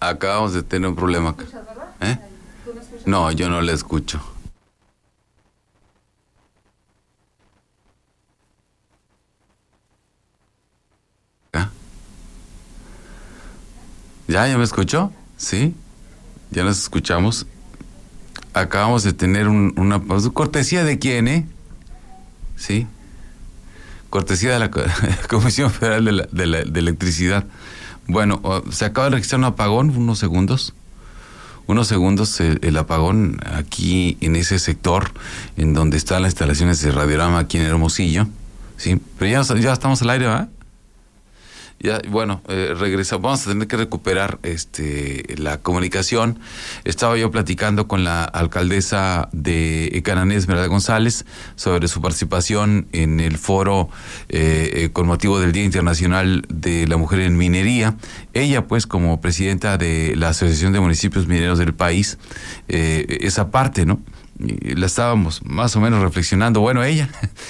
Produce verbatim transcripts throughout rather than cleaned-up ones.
Acabamos de tener un problema acá. ¿Eh? No, yo no le escucho. ¿Ah? ¿Ya? ¿Ya me escuchó? ¿Sí? Ya nos escuchamos. Acabamos de tener un, una pausa. ¿Cortesía de quién, eh? Sí. Cortesía de la Comisión Federal de, la, de, la, de Electricidad. Bueno, se acaba de registrar un apagón, unos segundos. Unos segundos el, el apagón aquí en ese sector, en donde están las instalaciones de Radiorama aquí en Hermosillo. Sí, pero ya, ya estamos al aire, ¿verdad? Ya, bueno, eh, regresamos, vamos a tener que recuperar este la comunicación. Estaba yo platicando con la alcaldesa de Cananea, Esmeralda González, sobre su participación en el foro eh, eh, con motivo del Día Internacional de la Mujer en Minería. Ella, pues, como presidenta de la Asociación de Municipios Mineros del país, eh, esa parte, ¿no? Y la estábamos más o menos reflexionando, bueno, ella,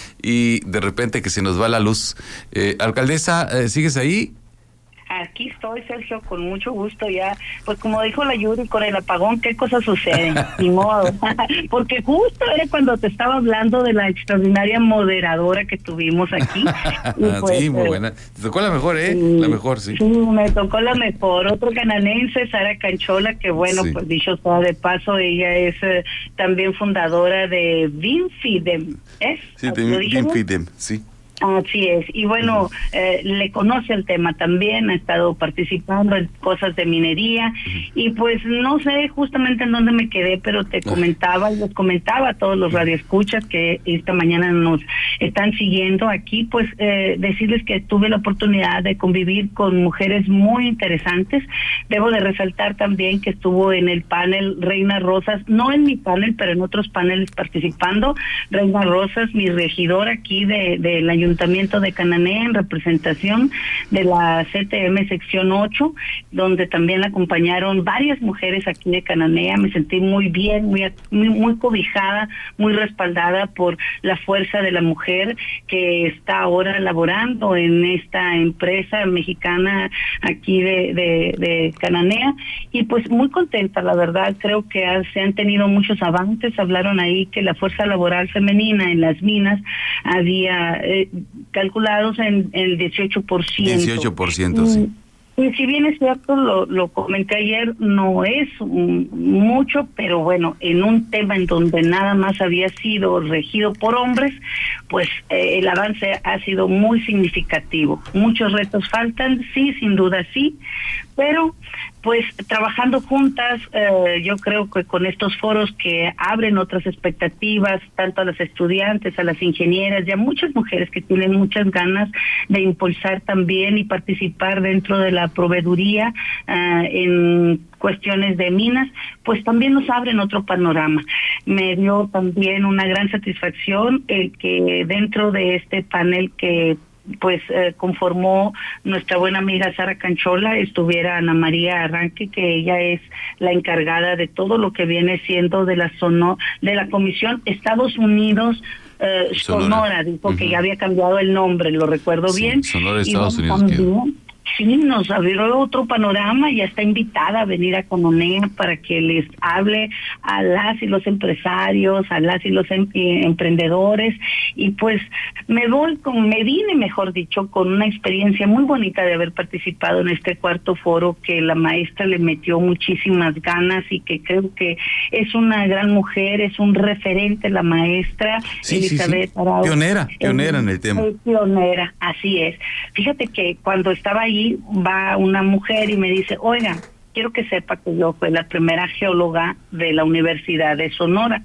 y de repente que se nos va la luz. Eh, alcaldesa, eh, ¿sigues ahí? Aquí estoy, Sergio, con mucho gusto ya. Pues como dijo la Yuri, con el apagón, ¿qué cosas suceden? Ni modo. Porque justo era cuando te estaba hablando de la extraordinaria moderadora que tuvimos aquí. Y pues, sí, muy buena. Te tocó la mejor, ¿eh? Sí, la mejor, sí. Sí, me tocó la mejor. Otro cananense, Sara Canchola, que bueno, sí. Pues dicho sea de paso, ella es eh, también fundadora de Vinfidem. ¿Es? Sí, de Vinfidem, sí. Así es, y bueno, eh, le conoce el tema también, ha estado participando en cosas de minería, uh-huh. Y pues no sé justamente en dónde me quedé, pero te comentaba y les comentaba a todos los radioescuchas que esta mañana nos están siguiendo aquí, pues eh, decirles que tuve la oportunidad de convivir con mujeres muy interesantes. Debo de resaltar también que estuvo en el panel Reina Rosas, no en mi panel, pero en otros paneles participando. Reina Rosas, mi regidora aquí de, de la Ayuntamiento de Cananea, en representación de la C T M sección ocho, donde también la acompañaron varias mujeres aquí de Cananea. Me sentí muy bien, muy, muy muy cobijada, muy respaldada por la fuerza de la mujer que está ahora laborando en esta empresa mexicana aquí de, de, de Cananea, y pues muy contenta, la verdad. Creo que ha, se han tenido muchos avances. Hablaron ahí que la fuerza laboral femenina en las minas había eh, calculados en el dieciocho por ciento. dieciocho por ciento, sí. Y si bien es cierto, lo, lo comenté ayer, no es um, mucho, pero bueno, en un tema en donde nada más había sido regido por hombres, pues eh, el avance ha sido muy significativo. Muchos retos faltan, sí, sin duda sí, pero pues trabajando juntas, eh, yo creo que con estos foros que abren otras expectativas, tanto a las estudiantes, a las ingenieras y a muchas mujeres que tienen muchas ganas de impulsar también y participar dentro de la proveeduría eh, en cuestiones de minas, pues también nos abren otro panorama. Me dio también una gran satisfacción el que dentro de este panel que pues eh, conformó nuestra buena amiga Sara Canchola, estuviera Ana María Arranque, que ella es la encargada de todo lo que viene siendo de la sono, de la Comisión Estados Unidos eh, Sonora, Sonora dijo uh-huh. que ya había cambiado el nombre, lo recuerdo sí, bien. Sonora, Estados y Unidos. También, sí, nos abrió otro panorama, ya está invitada a venir a Cananea para que les hable a las y los empresarios, a las y los em- emprendedores, y pues me voy con, me vine mejor dicho, con una experiencia muy bonita de haber participado en este cuarto foro, que la maestra le metió muchísimas ganas y que creo que es una gran mujer, es un referente la maestra. Sí, Elizabeth sí, sí. Arau, pionera, pionera en, en el tema. Pionera, así es. Fíjate que cuando estaba ahí va una mujer y me dice, oiga, quiero que sepa que yo fui la primera geóloga de la Universidad de Sonora,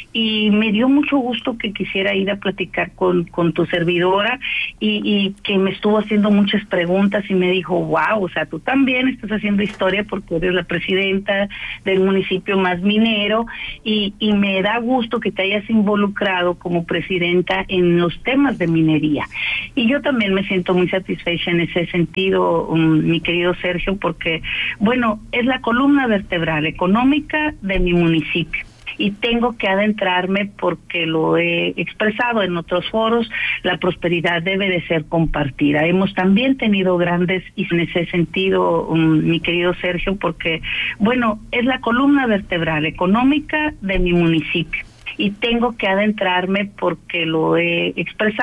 y me dio mucho gusto que quisiera ir a platicar con, con tu servidora, y, y que me estuvo haciendo muchas preguntas y me dijo, wow, o sea, tú también estás haciendo historia porque eres la presidenta del municipio más minero, y, y me da gusto que te hayas involucrado como presidenta en los temas de minería. Y yo también me siento muy satisfecha en ese sentido, um, mi querido Sergio, porque, bueno, es la columna vertebral económica de mi municipio. y tengo que adentrarme porque lo he expresado en otros foros, la prosperidad debe de ser compartida. Hemos también tenido grandes, y en ese sentido, um, mi querido Sergio, porque, bueno, es la columna vertebral económica de mi municipio y tengo que adentrarme porque lo he expresado.